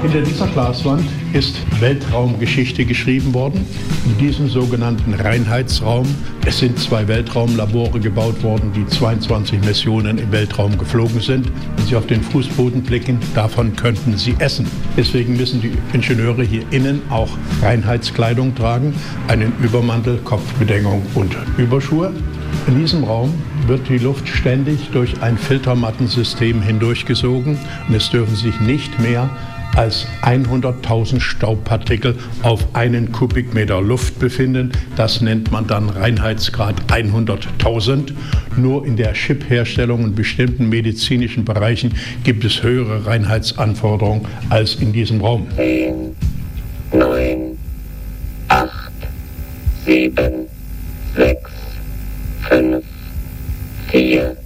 Hinter dieser Glaswand ist Weltraumgeschichte geschrieben worden. In diesem sogenannten Reinheitsraum, es sind 2 Weltraumlabore gebaut worden, die 22 Missionen im Weltraum geflogen sind. Wenn Sie auf den Fußboden blicken, davon könnten Sie essen. Deswegen müssen die Ingenieure hier innen auch Reinheitskleidung tragen, einen Übermantel, Kopfbedeckung und Überschuhe. In diesem Raum wird die Luft ständig durch ein Filtermattensystem hindurchgesogen und es dürfen sich nicht mehr als 100.000 Staubpartikel auf einen Kubikmeter Luft befinden. Das nennt man dann Reinheitsgrad 100.000. Nur in der Chipherstellung und bestimmten medizinischen Bereichen gibt es höhere Reinheitsanforderungen als in diesem Raum. 10, 9, 8, 7, 6, 5, 4,